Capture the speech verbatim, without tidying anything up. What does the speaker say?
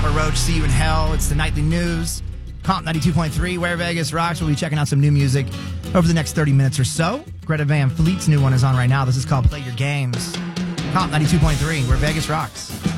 Papa Roach, See You in Hell. It's the nightly news. Comp ninety-two point three, Where Vegas Rocks. We'll be checking out some new music over the next thirty minutes or so. Greta Van Fleet's new one is on right now. This is called Play Your Games. Comp ninety-two point three, Where Vegas Rocks.